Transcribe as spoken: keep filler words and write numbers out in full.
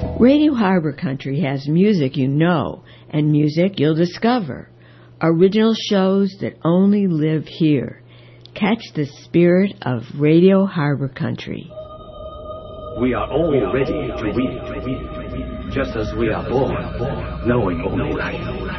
Radio Harbor Country has music you know and music you'll discover. Original shows that only live here. Catch the spirit of Radio Harbor Country. We are all ready to read, just as we are born, knowing only life.